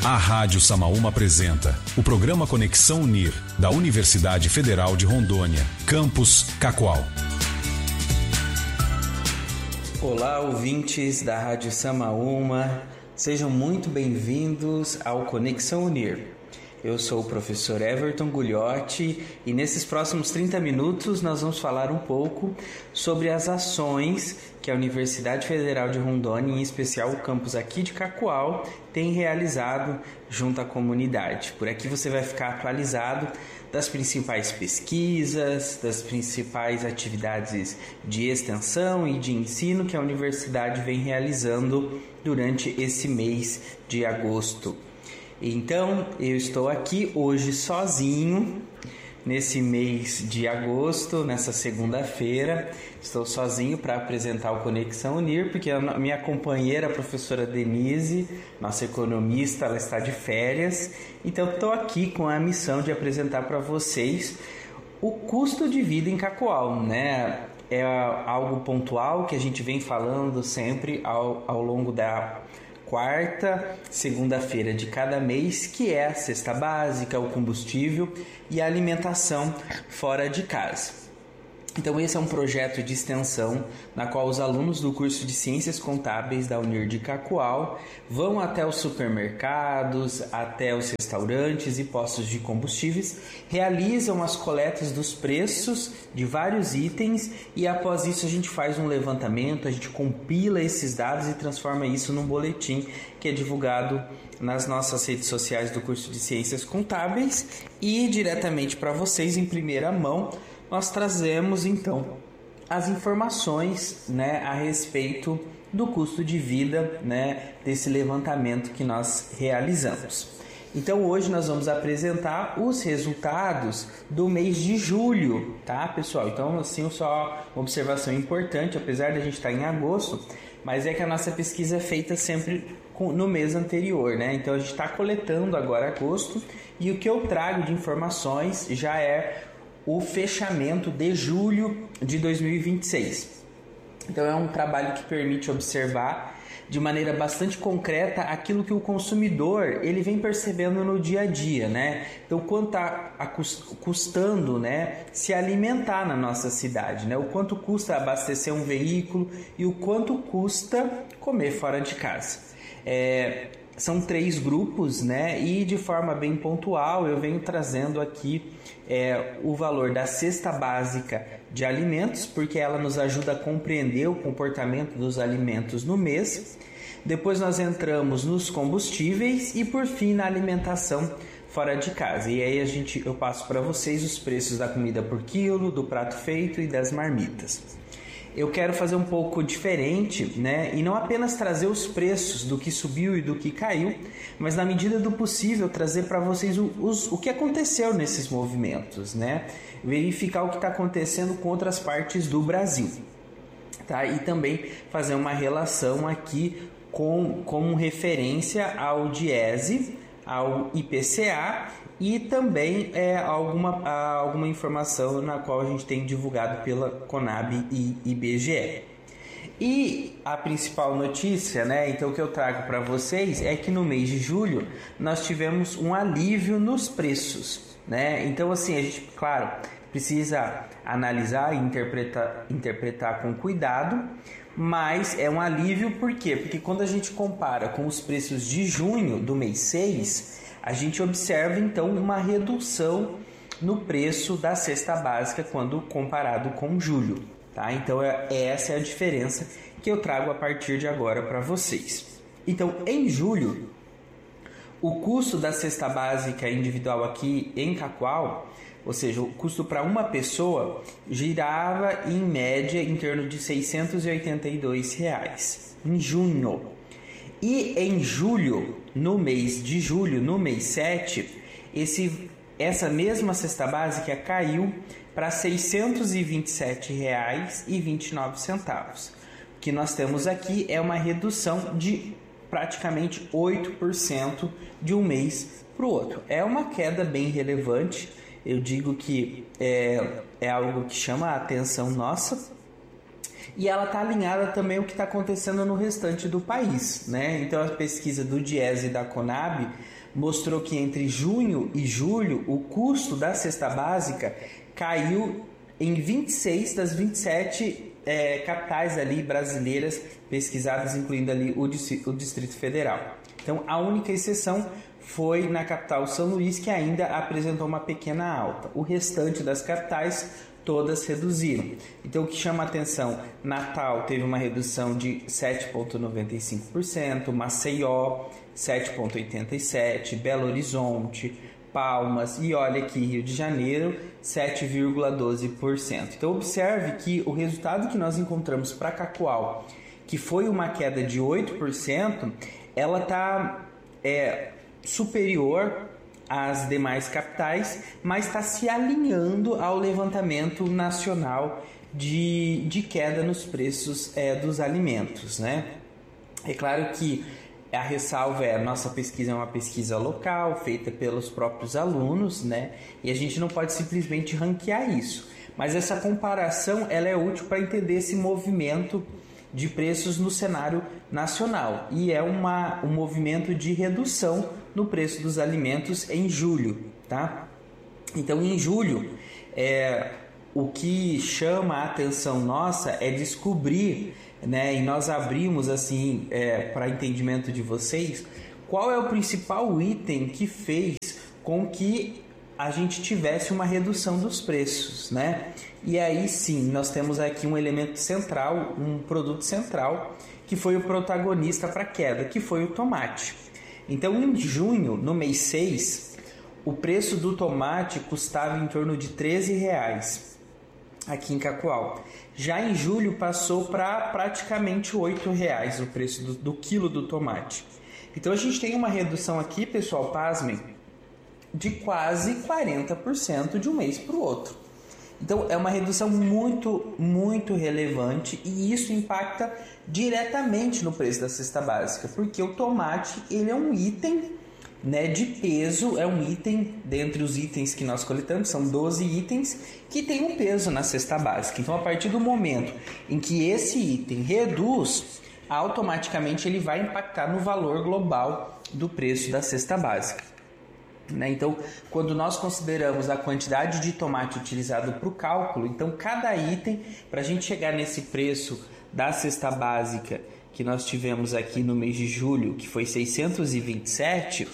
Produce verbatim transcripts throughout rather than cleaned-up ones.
A Rádio Samaúma apresenta o programa Conexão Unir, da Universidade Federal de Rondônia, Campus Cacoal. Olá, ouvintes da Rádio Samaúma, sejam muito bem-vindos ao Conexão Unir. Eu sou o professor Everton Gugliotti e nesses próximos trinta minutos nós vamos falar um pouco sobre as ações que a Universidade Federal de Rondônia, em especial o campus aqui de Cacoal, tem realizado junto à comunidade. Por aqui você vai ficar atualizado das principais pesquisas, das principais atividades de extensão e de ensino que a universidade vem realizando durante esse mês de agosto. Então, eu estou aqui hoje sozinho, nesse mês de agosto, nessa segunda-feira. Estou sozinho para apresentar o Conexão Unir, porque a minha companheira, a professora Denise, nossa economista, ela está de férias. Então, estou aqui com a missão de apresentar para vocês o custo de vida em Cacoal, né? É algo pontual que a gente vem falando sempre ao, ao longo da quarta, segunda-feira de cada mês, que é a cesta básica, o combustível e a alimentação fora de casa. Então esse é um projeto de extensão na qual os alunos do curso de Ciências Contábeis da Unir de Cacoal vão até os supermercados, até os restaurantes e postos de combustíveis, realizam as coletas dos preços de vários itens e após isso a gente faz um levantamento, a gente compila esses dados e transforma isso num boletim que é divulgado nas nossas redes sociais do curso de Ciências Contábeis e diretamente para vocês em primeira mão. Nós trazemos, então, as informações, né, a respeito do custo de vida, né, desse levantamento que nós realizamos. Então, hoje nós vamos apresentar os resultados do mês de julho, tá, pessoal? Então, assim, só uma observação importante, apesar de a gente estar em agosto, mas é que a nossa pesquisa é feita sempre no mês anterior, né? Então, a gente está coletando agora agosto e o que eu trago de informações já é o fechamento de julho de dois mil e vinte e seis. Então é um trabalho que permite observar de maneira bastante concreta aquilo que o consumidor ele vem percebendo no dia a dia, né? Então quanto está custando, né, se alimentar na nossa cidade, né? O quanto custa abastecer um veículo e o quanto custa comer fora de casa. É... São três grupos, né? E de forma bem pontual eu venho trazendo aqui é, o valor da cesta básica de alimentos, porque ela nos ajuda a compreender o comportamento dos alimentos no mês. Depois nós entramos nos combustíveis e por fim na alimentação fora de casa. E aí a gente, eu passo para vocês os preços da comida por quilo, do prato feito e das marmitas. Eu quero fazer um pouco diferente, né? E não apenas trazer os preços do que subiu e do que caiu, mas na medida do possível trazer para vocês o, os, o que aconteceu nesses movimentos, né? Verificar o que está acontecendo com outras partes do Brasil, tá? E também fazer uma relação aqui com, com referência ao DIESE, ao I P C A e também é, alguma, alguma informação na qual a gente tem divulgado pela Conab e I B G E. E a principal notícia, né, então, que eu trago para vocês é que no mês de julho nós tivemos um alívio nos preços, né? Então, assim, a gente, claro, precisa analisar e interpretar, interpretar com cuidado, mas é um alívio por quê? Porque quando a gente compara com os preços de junho do mês seis, a gente observa então uma redução no preço da cesta básica quando comparado com julho, tá? Então é, essa é a diferença que eu trago a partir de agora para vocês. Então em julho, o custo da cesta básica individual aqui em Cacoal, ou seja, o custo para uma pessoa, girava em média em torno de seiscentos e oitenta e dois reais em junho. E em julho, no mês de julho, no mês sete, esse, essa mesma cesta básica caiu para seiscentos e vinte e sete reais e vinte e nove centavos. O que nós temos aqui é uma redução de praticamente oito por cento de um mês para o outro. É uma queda bem relevante, eu digo que é, é algo que chama a atenção nossa. e ela está alinhada também ao que está acontecendo no restante do país, né? Então a pesquisa do Diese e da Conab mostrou que entre junho e julho o custo da cesta básica caiu em vinte e seis das vinte e sete é, capitais ali brasileiras pesquisadas, incluindo ali o, o Distrito Federal. Então a única exceção foi na capital São Luís, que ainda apresentou uma pequena alta. O restante das capitais todas reduziram. Então o que chama a atenção, Natal teve uma redução de sete vírgula noventa e cinco por cento, Maceió sete vírgula oitenta e sete por cento, Belo Horizonte, Palmas e olha aqui Rio de Janeiro sete vírgula doze por cento. Então observe que o resultado que nós encontramos para Cacoal, que foi uma queda de oito por cento, ela está é, superior às demais capitais, mas está se alinhando ao levantamento nacional de, de queda nos preços é, dos alimentos, né? É claro que a ressalva é, a nossa pesquisa é uma pesquisa local, feita pelos próprios alunos, né? E a gente não pode simplesmente ranquear isso. Mas essa comparação ela é útil para entender esse movimento de preços no cenário nacional. E é uma, um movimento de redução no preço dos alimentos em julho, tá? Então, em julho, é, o que chama a atenção nossa é descobrir, né, e nós abrimos assim é, para entendimento de vocês, qual é o principal item que fez com que a gente tivesse uma redução dos preços, né? E aí sim, nós temos aqui um elemento central, um produto central, que foi o protagonista para a queda, que foi o tomate. Então, em junho, no mês seis, o preço do tomate custava em torno de treze reais aqui em Cacoal. Já em julho passou para praticamente oito reais o preço do, do quilo do tomate. Então a gente tem uma redução aqui, pessoal, pasmem, de quase quarenta por cento de um mês para o outro. Então é uma redução muito, muito relevante e isso impacta diretamente no preço da cesta básica, porque o tomate ele é um item, né, de peso, é um item dentre os itens que nós coletamos, são doze itens que tem um peso na cesta básica. Então a partir do momento em que esse item reduz, automaticamente ele vai impactar no valor global do preço da cesta básica, né? Então quando nós consideramos a quantidade de tomate utilizado para o cálculo, então cada item, para a gente chegar nesse preço da cesta básica que nós tivemos aqui no mês de julho, que foi seiscentos e vinte e sete,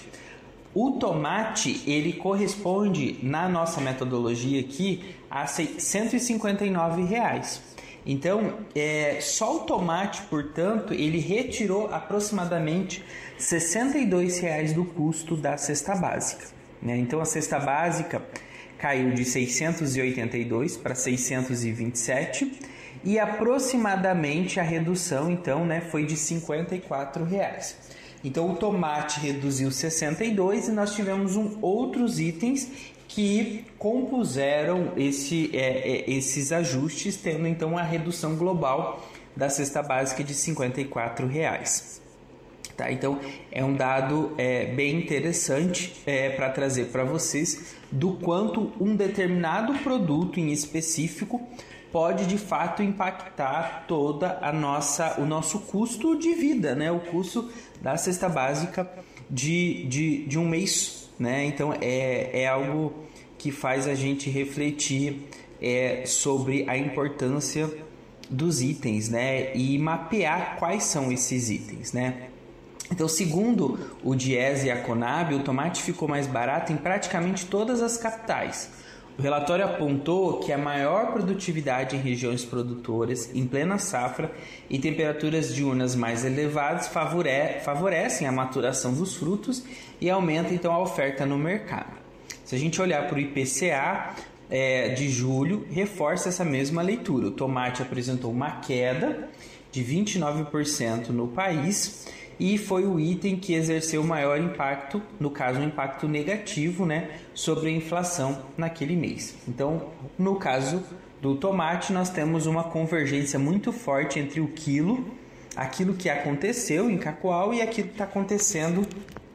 o tomate ele corresponde na nossa metodologia aqui a cento e cinquenta e nove reais. Então, é, só o tomate, portanto, ele retirou aproximadamente sessenta e dois reais do custo da cesta básica, né? Então a cesta básica caiu de seiscentos e oitenta e dois para seiscentos e vinte e sete e aproximadamente a redução então, né, foi de cinquenta e quatro reais. Então o tomate reduziu sessenta e dois e nós tivemos um, outros itens que compuseram esse, é, é, esses ajustes, tendo então a redução global da cesta básica de cinquenta e quatro reais. Tá? Então é um dado é, bem interessante é, para trazer para vocês do quanto um determinado produto em específico pode de fato impactar toda a nossa, o nosso custo de vida, né? O custo da cesta básica de, de, de um mês, né? Então é, é algo que faz a gente refletir é, sobre a importância dos itens, né? E mapear quais são esses itens, né? Então, segundo o Diese e a Conab, o tomate ficou mais barato em praticamente todas as capitais. O relatório apontou que a maior produtividade em regiões produtoras, em plena safra e temperaturas diurnas mais elevadas favore- favorecem a maturação dos frutos e aumenta então a oferta no mercado. Se a gente olhar para o I P C A é, de julho, reforça essa mesma leitura. O tomate apresentou uma queda de vinte e nove por cento no país e foi o item que exerceu o maior impacto, no caso um impacto negativo, né, sobre a inflação naquele mês. Então, no caso do tomate, nós temos uma convergência muito forte entre o quilo, aquilo que aconteceu em Cacoal e aquilo que está acontecendo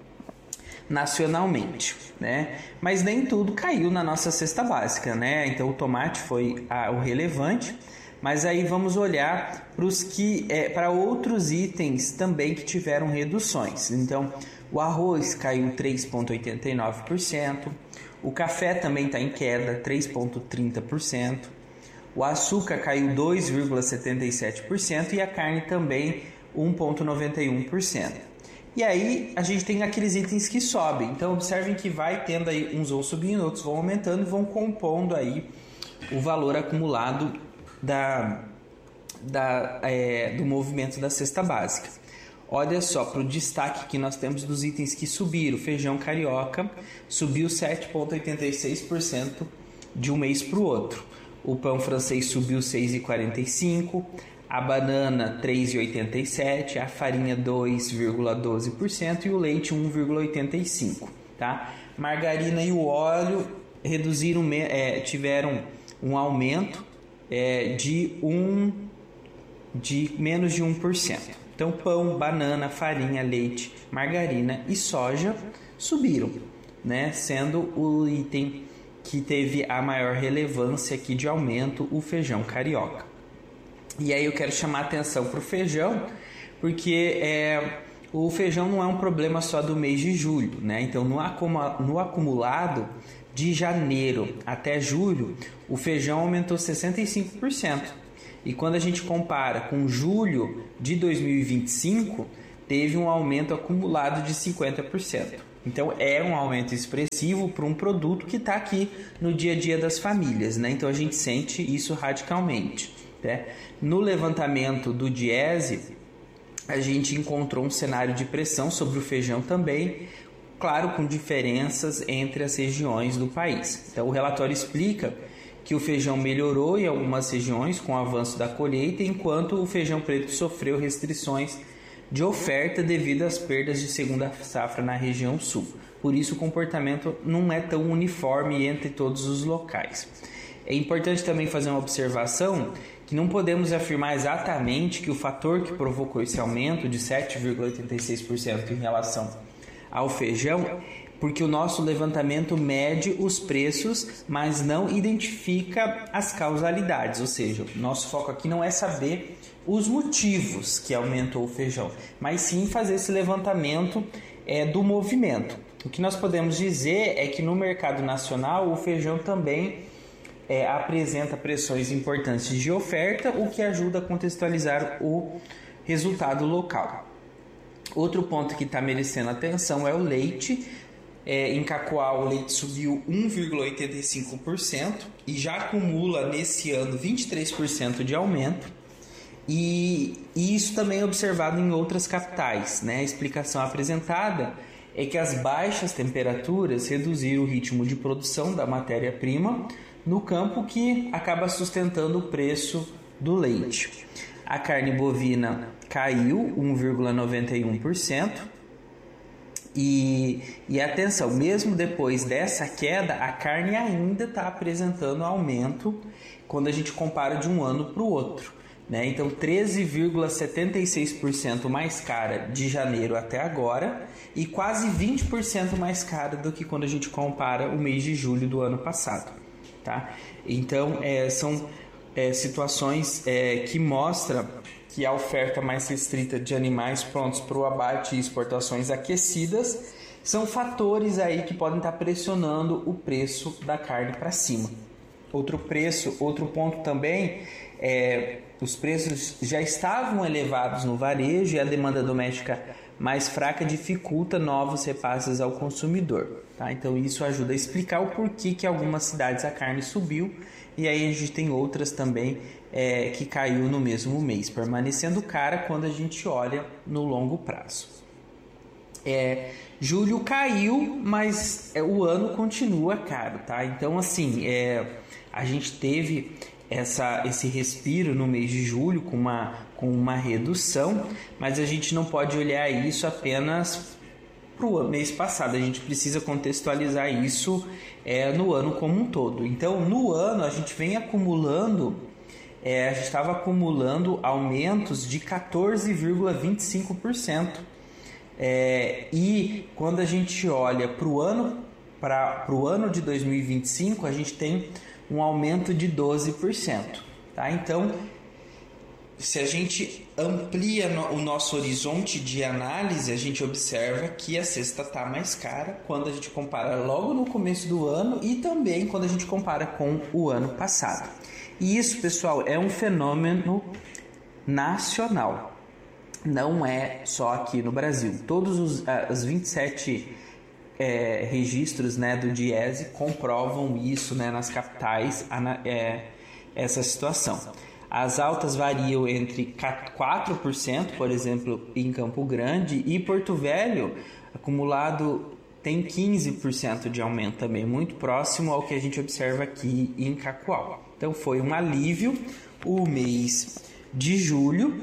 nacionalmente, né? Mas nem tudo caiu na nossa cesta básica, né? Então o tomate foi a, o relevante, Mas aí vamos olhar para é, outros itens também que tiveram reduções. Então, o arroz caiu três vírgula oitenta e nove por cento, o café também está em queda, três vírgula trinta por cento, o açúcar caiu dois vírgula setenta e sete por cento e a carne também um vírgula noventa e um por cento. E aí a gente tem aqueles itens que sobem. Então observem que vai tendo aí, uns vão subindo, outros vão aumentando e vão compondo aí o valor acumulado da, da, é, do movimento da cesta básica. Olha só para o destaque que nós temos dos itens que subiram. O feijão carioca subiu sete vírgula oitenta e seis por cento de um mês para o outro. O pão francês subiu seis vírgula quarenta e cinco por cento. A banana três vírgula oitenta e sete por cento, a farinha dois vírgula doze por cento e o leite um vírgula oitenta e cinco por cento. Tá? Margarina e o óleo reduziram, é, tiveram um aumento é, de, um, de menos de um por cento. Então, pão, banana, farinha, leite, margarina e soja subiram, né? Sendo o item que teve a maior relevância aqui de aumento o feijão carioca. E aí eu quero chamar a atenção para o feijão, porque é, o feijão não é um problema só do mês de julho, né? Então, no, acuma, no acumulado de janeiro até julho, o feijão aumentou sessenta e cinco por cento. E quando a gente compara com julho de dois mil e vinte e cinco, teve um aumento acumulado de cinquenta por cento. Então, é um aumento expressivo para um produto que está aqui no dia a dia das famílias, né? Então, a gente sente isso radicalmente. Né? No levantamento do Diese, a gente encontrou um cenário de pressão sobre o feijão também, claro, com diferenças entre as regiões do país. Então, o relatório explica que o feijão melhorou em algumas regiões com o avanço da colheita, enquanto o feijão preto sofreu restrições de oferta devido às perdas de segunda safra na região sul. Por isso, o comportamento não é tão uniforme entre todos os locais. É importante também fazer uma observação que não podemos afirmar exatamente que o fator que provocou esse aumento de sete vírgula oitenta e seis por cento em relação ao feijão, porque o nosso levantamento mede os preços, mas não identifica as causalidades, ou seja, o nosso foco aqui não é saber os motivos que aumentou o feijão, mas sim fazer esse levantamento é, do movimento. O que nós podemos dizer é que no mercado nacional o feijão também É, apresenta pressões importantes de oferta, o que ajuda a contextualizar o resultado local. Outro ponto que está merecendo atenção é o leite. É, em Cacoal, o leite subiu um vírgula oitenta e cinco por cento e já acumula nesse ano vinte e três por cento de aumento. E, e isso também é observado em outras capitais, né? A explicação apresentada é que as baixas temperaturas reduziram o ritmo de produção da matéria-prima no campo, que acaba sustentando o preço do leite. A carne bovina caiu um vírgula noventa e um por cento e, e atenção, mesmo depois dessa queda, a carne ainda está apresentando aumento quando a gente compara de um ano para o outro, né? Então, treze vírgula setenta e seis por cento mais cara de janeiro até agora e quase vinte por cento mais cara do que quando a gente compara o mês de julho do ano passado. Tá? Então, é, são é, situações é, que mostram que a oferta mais restrita de animais prontos para o abate e exportações aquecidas são fatores aí que podem estar pressionando o preço da carne para cima. Outro preço, outro ponto também, é, os preços já estavam elevados no varejo e a demanda doméstica mais fraca dificulta novos repasses ao consumidor. Tá? Então isso ajuda a explicar o porquê que em algumas cidades a carne subiu e aí a gente tem outras também é, que caiu no mesmo mês, permanecendo cara quando a gente olha no longo prazo. É, julho caiu, mas é, o ano continua caro, tá? Então assim, é, a gente teve essa, esse respiro no mês de julho com uma, com uma redução, mas a gente não pode olhar isso apenas para o mês passado, a gente precisa contextualizar isso é, no ano como um todo. Então, no ano, a gente vem acumulando, é, a gente estava acumulando aumentos de quatorze vírgula vinte e cinco por cento. É, e quando a gente olha para o ano, para o ano de dois mil e vinte e cinco, a gente tem um aumento de doze por cento. tá? Então, se a gente amplia no, o nosso horizonte de análise, a gente observa que a cesta está mais cara quando a gente compara logo no começo do ano e também quando a gente compara com o ano passado. E isso, pessoal, é um fenômeno nacional, não é só aqui no Brasil. Todos os, os vinte e sete é, registros, né, do Diese comprovam isso, né, nas capitais, é, essa situação. As altas variam entre quatro por cento, por exemplo, em Campo Grande, e Porto Velho, acumulado, tem quinze por cento de aumento também, muito próximo ao que a gente observa aqui em Cacoal. Então foi um alívio o mês de julho,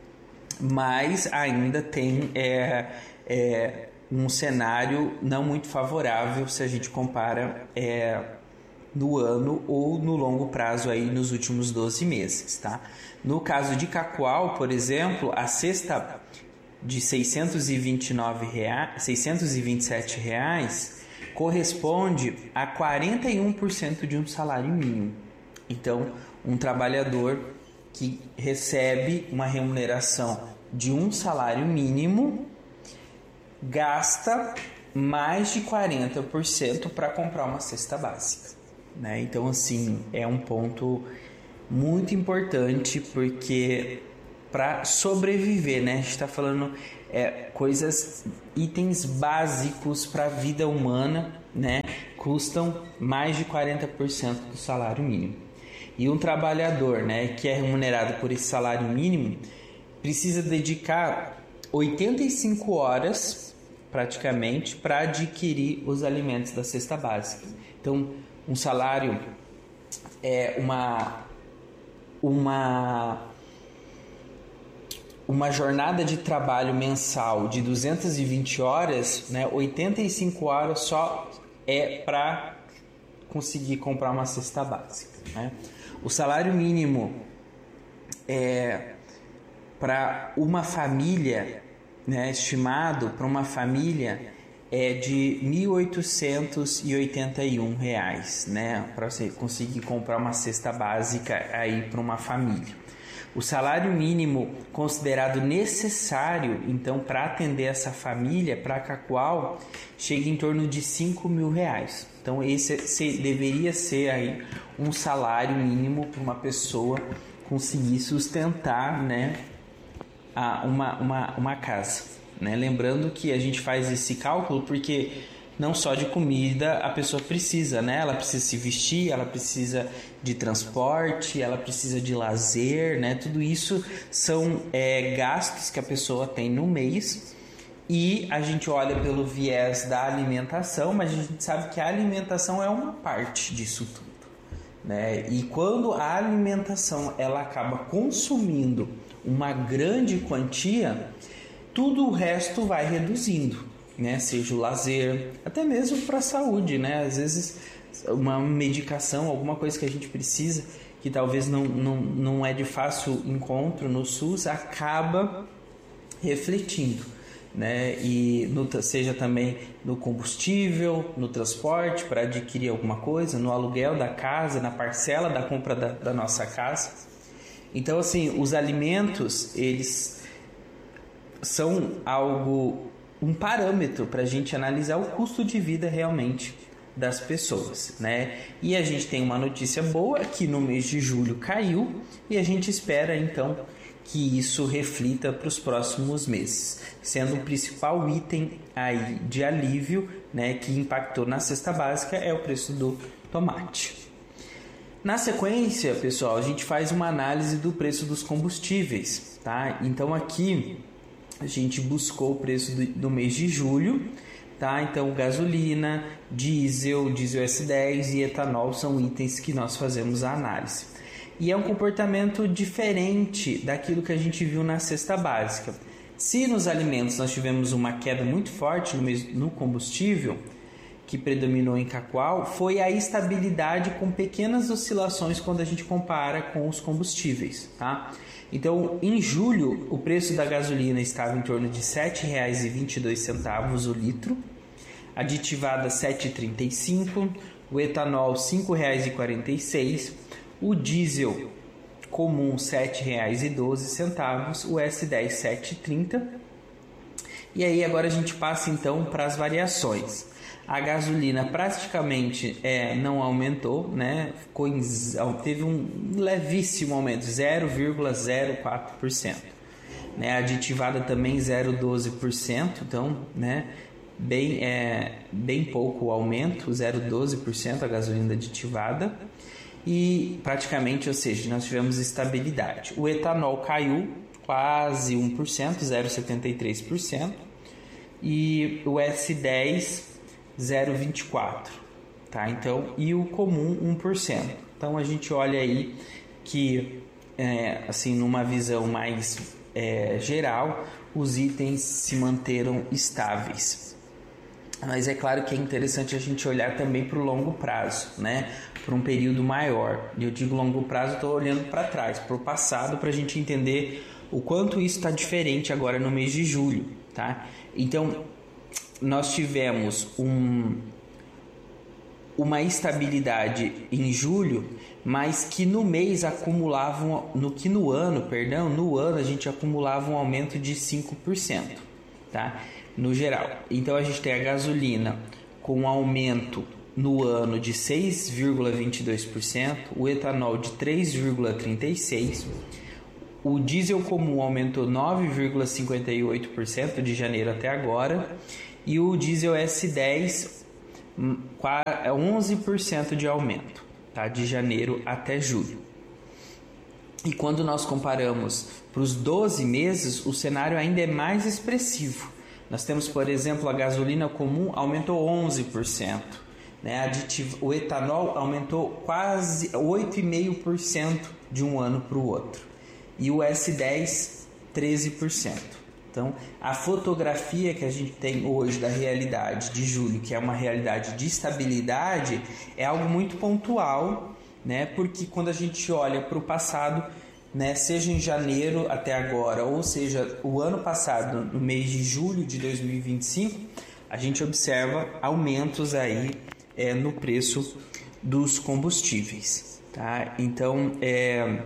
mas ainda tem é, é, um cenário não muito favorável se a gente compara é, no ano ou no longo prazo aí nos últimos doze meses, tá? No caso de Cacoal, por exemplo, a cesta de seiscentos e vinte e nove reais, seiscentos e vinte e sete reais corresponde a quarenta e um por cento de um salário mínimo. Então, um trabalhador que recebe uma remuneração de um salário mínimo gasta mais de quarenta por cento para comprar uma cesta básica. Né? Então, assim, é um ponto muito importante, porque para sobreviver, né? A gente está falando é, coisas, itens básicos para a vida humana, né? Custam mais de quarenta por cento do salário mínimo. E um trabalhador, né, que é remunerado por esse salário mínimo precisa dedicar oitenta e cinco horas, praticamente, para adquirir os alimentos da cesta básica. Então, um salário é uma uma uma jornada de trabalho mensal de duzentas e vinte horas, né, oitenta e cinco horas só é para conseguir comprar uma cesta básica, né? O salário mínimo é para uma família, né, estimado para uma família é de mil oitocentos e oitenta e um reais, né, para você conseguir comprar uma cesta básica aí para uma família. O salário mínimo considerado necessário, então, para atender essa família, para Cacoal, chega em torno de cinco mil reais. Então, esse deveria ser aí um salário mínimo para uma pessoa conseguir sustentar, né, uma, uma, uma casa. Né? Lembrando que a gente faz esse cálculo porque não só de comida a pessoa precisa, né? Ela precisa se vestir, ela precisa de transporte, ela precisa de lazer, né? Tudo isso são é, gastos que a pessoa tem no mês, e a gente olha pelo viés da alimentação, mas a gente sabe que a alimentação é uma parte disso tudo, né? E quando a alimentação ela acaba consumindo uma grande quantia, tudo o resto vai reduzindo, né? Seja o lazer, até mesmo para a saúde, né? Às vezes uma medicação, alguma coisa que a gente precisa, que talvez não, não, não é de fácil encontro no SUS, acaba refletindo, né? E no, seja também no combustível, no transporte para adquirir alguma coisa, no aluguel da casa, na parcela da compra da, da nossa casa. Então, assim, os alimentos, eles são algo, um parâmetro para a gente analisar o custo de vida realmente das pessoas, né? E a gente tem uma notícia boa que no mês de julho caiu, e a gente espera então que isso reflita para os próximos meses, sendo o principal item aí de alívio, né, que impactou na cesta básica é o preço do tomate. Na sequência, pessoal, a gente faz uma análise do preço dos combustíveis, tá? Então aqui a gente buscou o preço do, do mês de julho, tá? Então gasolina, diesel, diesel S dez e etanol são itens que nós fazemos a análise. E é um comportamento diferente daquilo que a gente viu na cesta básica. Se nos alimentos nós tivemos uma queda muito forte no, mês, no combustível, que predominou em Cacoal, foi a estabilidade com pequenas oscilações quando a gente compara com os combustíveis, tá? Então, em julho, o preço da gasolina estava em torno de sete reais e vinte e dois centavos o litro, aditivada sete reais e trinta e cinco centavos, o etanol cinco reais e quarenta e seis centavos, o diesel comum sete reais e doze centavos, o S dez sete reais e trinta centavos. E aí agora a gente passa então para as variações. A gasolina praticamente é, não aumentou, né? Ficou em, teve um levíssimo aumento, zero vírgula zero quatro por cento. Né? A aditivada também zero vírgula doze por cento, então, né? bem, é, bem pouco o aumento, zero vírgula doze por cento a gasolina aditivada. E praticamente, ou seja, nós tivemos estabilidade. O etanol caiu quase um por cento, zero vírgula setenta e três por cento. E o S dez, zero vírgula vinte e quatro por cento. Tá? Então, e o comum, um por cento. Então, a gente olha aí que, é, assim, numa visão mais é, geral, os itens se manteram estáveis. Mas é claro que é interessante a gente olhar também para o longo prazo, né? Para um período maior. E eu digo longo prazo, estou olhando para trás, para o passado, para a gente entender o quanto isso está diferente agora no mês de julho. Tá? Então, nós tivemos um, uma estabilidade em julho, mas que no mês acumulavam, no que no ano, perdão, no ano a gente acumulava um aumento de cinco por cento, tá? No geral. Então a gente tem a gasolina com um aumento no ano de seis vírgula vinte e dois por cento, o etanol de três vírgula trinta e seis por cento, o diesel comum aumentou nove vírgula cinquenta e oito por cento de janeiro até agora, e o diesel S dez onze por cento de aumento, tá? De janeiro até julho. E quando nós comparamos para os doze meses, o cenário ainda é mais expressivo. Nós temos, por exemplo, a gasolina comum aumentou onze por cento, né? Aditivo, o etanol aumentou quase oito vírgula cinco por cento de um ano para o outro, e o S dez, treze por cento. Então, a fotografia que a gente tem hoje da realidade de julho, que é uma realidade de estabilidade, é algo muito pontual, né? Porque quando a gente olha para o passado, né, seja em janeiro até agora, ou seja, o ano passado, no mês de julho de dois mil e vinte e cinco, a gente observa aumentos aí é, no preço dos combustíveis. Tá? Então, é,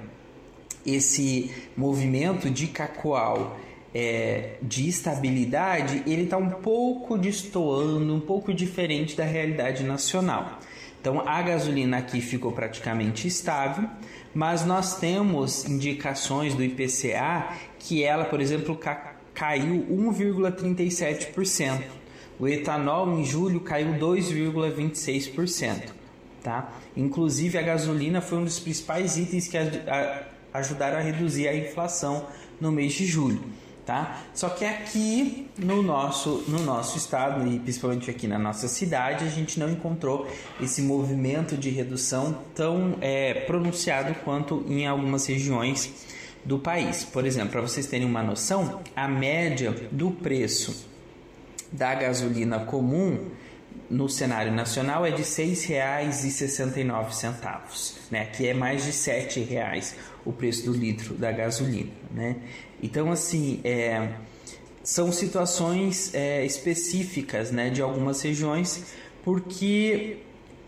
esse movimento de cacoal é, de estabilidade, ele está um pouco destoando, um pouco diferente da realidade nacional. Então, a gasolina aqui ficou praticamente estável, mas nós temos indicações do I P C A que ela, por exemplo, ca- caiu um vírgula trinta e sete por cento. O etanol em julho caiu dois vírgula vinte e seis por cento. Tá? Inclusive, a gasolina foi um dos principais itens que a, a, ajudaram a reduzir a inflação no mês de julho. Tá? Só que aqui no nosso, no nosso estado e principalmente aqui na nossa cidade, a gente não encontrou esse movimento de redução tão é, pronunciado quanto em algumas regiões do país. Por exemplo, para vocês terem uma noção, a média do preço da gasolina comum no cenário nacional é de seis reais e sessenta e nove centavos, né? Que é mais de sete reais o preço do litro da gasolina, né? Então, assim, é, são situações é, específicas, né, de algumas regiões, porque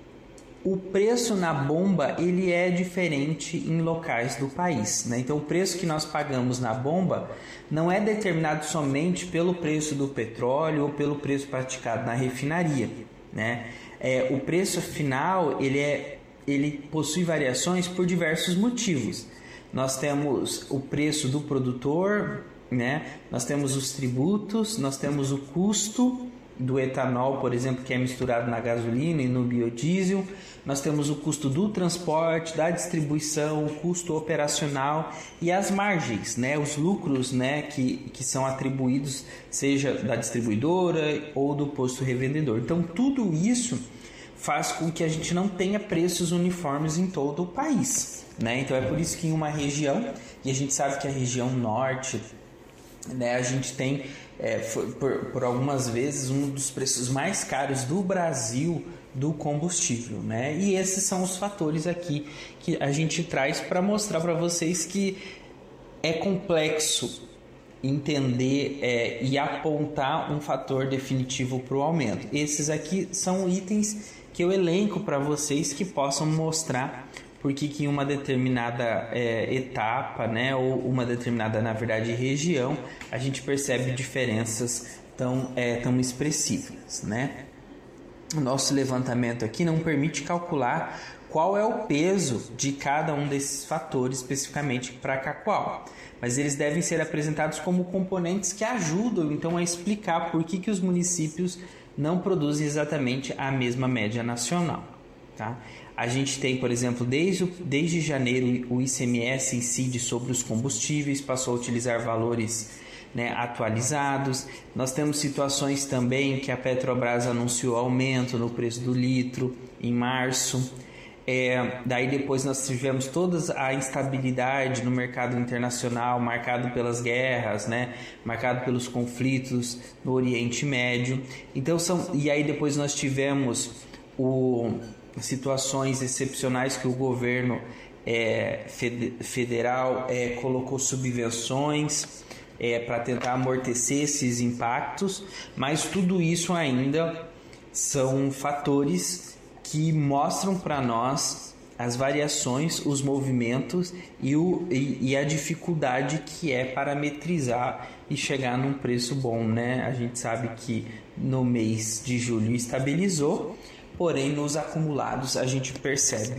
o preço na bomba ele é diferente em locais do país, né? Então, o preço que nós pagamos na bomba não é determinado somente pelo preço do petróleo ou pelo preço praticado na refinaria, né? É, o preço final ele, é, ele possui variações por diversos motivos. Nós temos o preço do produtor, né? Nós temos os tributos, nós temos o custo do etanol, por exemplo, que é misturado na gasolina e no biodiesel. Nós temos o custo do transporte, da distribuição, o custo operacional e as margens, né? Os lucros, né? que, que são atribuídos, seja da distribuidora ou do posto revendedor. Então, tudo isso faz com que a gente não tenha preços uniformes em todo o país, né? Então, é por isso que em uma região, e a gente sabe que a região norte, né, a gente tem, é, por, por algumas vezes, um dos preços mais caros do Brasil do combustível, né? E esses são os fatores aqui que a gente traz para mostrar para vocês que é complexo entender é, e apontar um fator definitivo para o aumento. Esses aqui são itens que eu elenco para vocês que possam mostrar por que que em uma determinada é, etapa, né, ou uma determinada, na verdade, região, a gente percebe diferenças tão, é, tão expressivas, né? O nosso levantamento aqui não permite calcular qual é o peso de cada um desses fatores especificamente para Cacoal, mas eles devem ser apresentados como componentes que ajudam então a explicar por que que os municípios não produzem exatamente a mesma média nacional, tá? A gente tem, por exemplo, desde, desde janeiro o I C M S incide sobre os combustíveis, passou a utilizar valores, né, atualizados. Nós temos situações também que a Petrobras anunciou aumento no preço do litro em março. É, daí depois nós tivemos toda a instabilidade no mercado internacional, marcado pelas guerras, né, marcado pelos conflitos no Oriente Médio. Então são, e aí depois nós tivemos o, situações excepcionais que o governo é, federal é, colocou subvenções é, para tentar amortecer esses impactos, mas tudo isso ainda são fatores que mostram para nós as variações, os movimentos e, o, e, e a dificuldade que é parametrizar e chegar num preço bom, né? A gente sabe que no mês de julho estabilizou, porém nos acumulados a gente percebe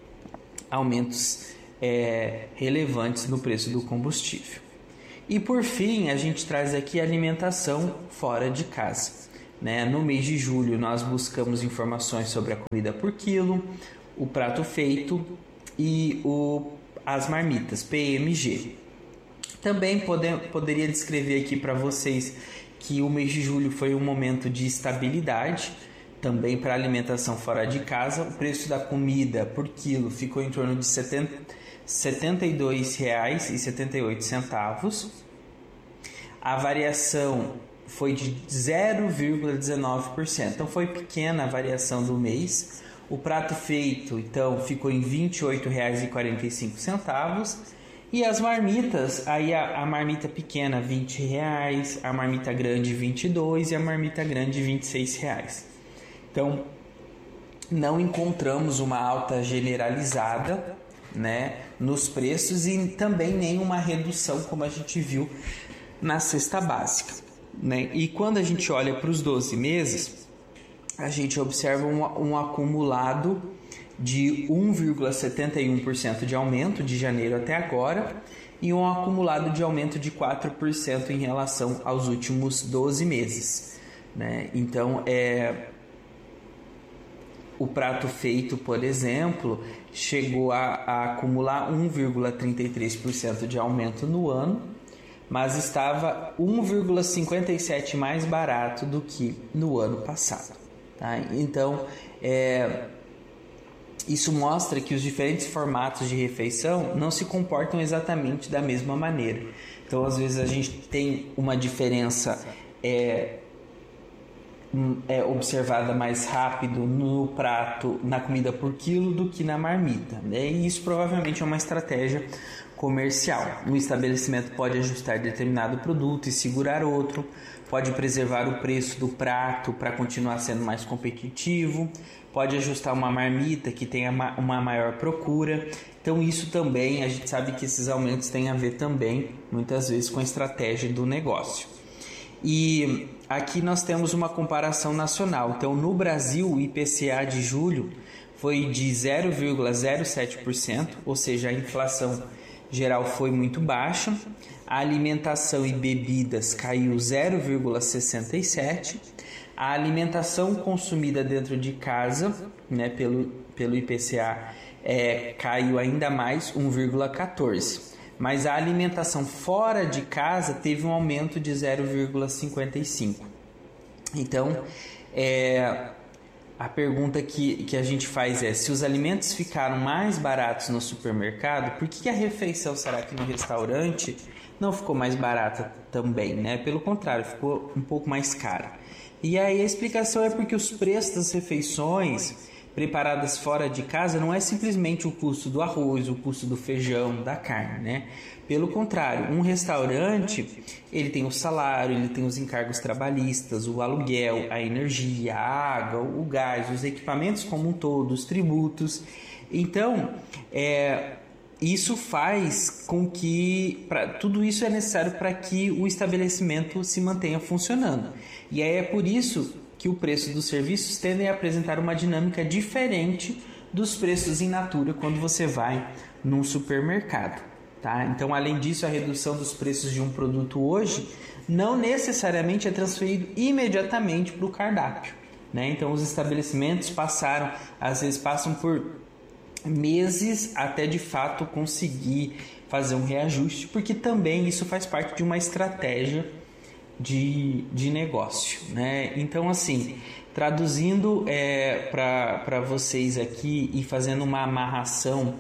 aumentos é, relevantes no preço do combustível. E por fim a gente traz aqui a alimentação fora de casa. Né? No mês de julho nós buscamos informações sobre a comida por quilo, o prato feito e o, as marmitas, P M G. Também pode, poderia descrever aqui para vocês que o mês de julho foi um momento de estabilidade, também para alimentação fora de casa. O preço da comida por quilo ficou em torno de setenta e dois reais e setenta e oito centavos. A variação foi de zero vírgula dezenove por cento, então foi pequena a variação do mês. O prato feito, então, ficou em vinte e oito reais e quarenta e cinco centavos. E as marmitas, aí a, a marmita pequena vinte reais, a marmita grande vinte e dois e a marmita grande vinte e seis reais. Então, não encontramos uma alta generalizada, né, nos preços e também nenhuma redução, como a gente viu na cesta básica, né? E quando a gente olha para os doze meses, a gente observa um, um acumulado de um vírgula setenta e um por cento de aumento de janeiro até agora e um acumulado de aumento de quatro por cento em relação aos últimos doze meses, né? Então, é... o prato feito, por exemplo, chegou a, a acumular um vírgula trinta e três por cento de aumento no ano, mas estava um vírgula cinquenta e sete por cento mais barato do que no ano passado. Tá? Então, é, isso mostra que os diferentes formatos de refeição não se comportam exatamente da mesma maneira. Então, às vezes, a gente tem uma diferença é, é observada mais rápido no prato, na comida por quilo, do que na marmita, né? E isso provavelmente é uma estratégia comercial. O estabelecimento pode ajustar determinado produto e segurar outro, pode preservar o preço do prato para continuar sendo mais competitivo, pode ajustar uma marmita que tenha uma maior procura. Então isso também, a gente sabe que esses aumentos têm a ver também, muitas vezes, com a estratégia do negócio. E aqui nós temos uma comparação nacional. Então, no Brasil, o I P C A de julho foi de zero vírgula zero sete por cento, ou seja, a inflação geral foi muito baixa. A alimentação e bebidas caiu zero vírgula sessenta e sete por cento. A alimentação consumida dentro de casa, né, pelo, pelo I P C A, é, caiu ainda mais, um vírgula quatorze por cento. Mas a alimentação fora de casa teve um aumento de zero vírgula cinquenta e cinco por cento. Então, é, a pergunta que, que a gente faz é: se os alimentos ficaram mais baratos no supermercado, por que a refeição, será que no restaurante não ficou mais barata também, né? Pelo contrário, ficou um pouco mais cara. E aí a explicação é porque os preços das refeições preparadas fora de casa não é simplesmente o custo do arroz, o custo do feijão, da carne, né? Pelo contrário, um restaurante, ele tem o salário, ele tem os encargos trabalhistas, o aluguel, a energia, a água, o gás, os equipamentos como um todo, os tributos. Então, é, isso faz com que... Pra, tudo isso é necessário para que o estabelecimento se mantenha funcionando. E aí é por isso que o preço dos serviços tendem a apresentar uma dinâmica diferente dos preços in natura quando você vai num supermercado. Tá? Então, além disso, a redução dos preços de um produto hoje não necessariamente é transferido imediatamente para o cardápio. Né? Então, os estabelecimentos passaram, às vezes passam por meses até de fato conseguir fazer um reajuste, porque também isso faz parte de uma estratégia de, de negócio. Né? Então, assim, traduzindo é, para vocês aqui e fazendo uma amarração,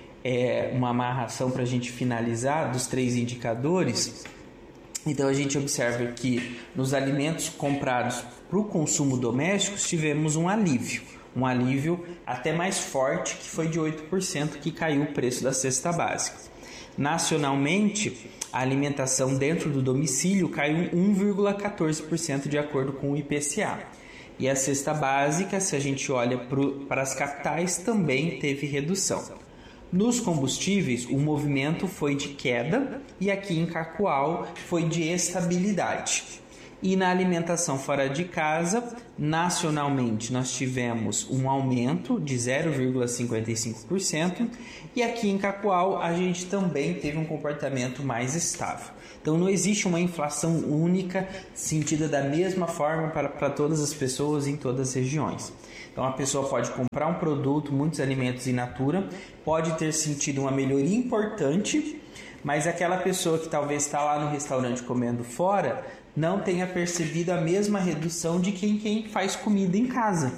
é, uma amarração para a gente finalizar dos três indicadores. Então, a gente observa que nos alimentos comprados para o consumo doméstico tivemos um alívio, um alívio até mais forte, que foi de oito por cento que caiu o preço da cesta básica. Nacionalmente, a alimentação dentro do domicílio caiu um vírgula quatorze por cento de acordo com o I P C A. E a cesta básica, se a gente olha pro, para as capitais, também teve redução. Nos combustíveis, o movimento foi de queda e aqui em Cacoal foi de estabilidade. E na alimentação fora de casa, nacionalmente nós tivemos um aumento de zero vírgula cinquenta e cinco por cento e aqui em Cacoal a gente também teve um comportamento mais estável. Então não existe uma inflação única sentida da mesma forma para, para todas as pessoas em todas as regiões. Então a pessoa pode comprar um produto, muitos alimentos in natura, pode ter sentido uma melhoria importante, mas aquela pessoa que talvez está lá no restaurante comendo fora não tenha percebido a mesma redução de quem, quem faz comida em casa.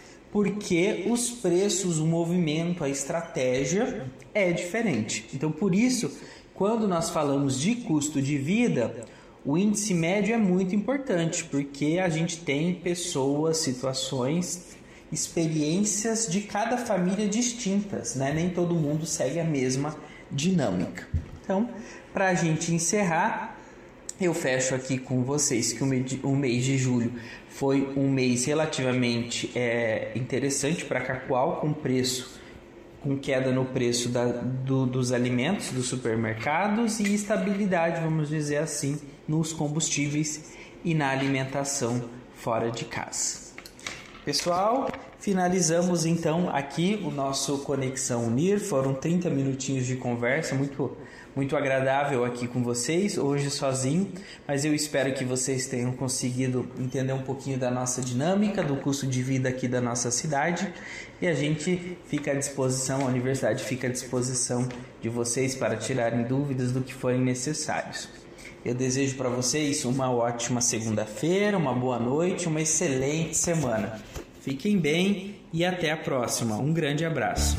Porque os preços, o movimento, a estratégia é diferente. Então por isso, quando nós falamos de custo de vida, o índice médio é muito importante, porque a gente tem pessoas, situações, experiências de cada família distintas, né? Nem todo mundo segue a mesma dinâmica. Então, para a gente encerrar, eu fecho aqui com vocês que o mês de julho foi um mês relativamente é, interessante para Cacoal, com preço, com queda no preço da, do, dos alimentos dos supermercados e estabilidade, vamos dizer assim, nos combustíveis e na alimentação fora de casa. Pessoal, finalizamos então aqui o nosso Conexão Unir. Foram trinta minutinhos de conversa, muito, muito agradável aqui com vocês, hoje sozinho, mas eu espero que vocês tenham conseguido entender um pouquinho da nossa dinâmica, do custo de vida aqui da nossa cidade, e a gente fica à disposição, a universidade fica à disposição de vocês para tirarem dúvidas do que forem necessários. Eu desejo para vocês uma ótima segunda-feira, uma boa noite, uma excelente semana. Fiquem bem e até a próxima. Um grande abraço.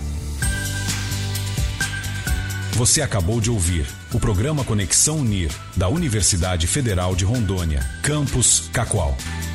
Você acabou de ouvir o programa Conexão Unir, da Universidade Federal de Rondônia, Campus Cacoal.